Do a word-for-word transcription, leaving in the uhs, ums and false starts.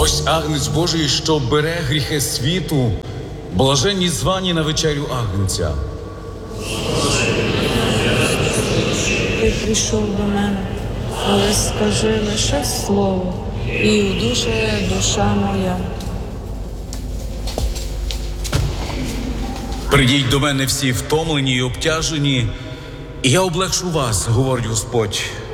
Ось Агнець Божий, що бере гріхи світу, блаженні звані на вечерю Агнця. Ти прийшов до мене, але скажи лише слово, і удужає душа моя. Придіть до мене всі втомлені і обтяжені, і я облегшу вас, говорить Господь.